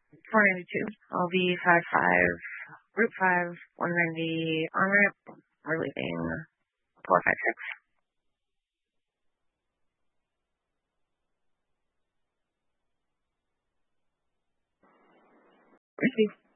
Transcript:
492. I'll be 5'5", Route 5, 190 on ramp. We're leaving 456. Receive.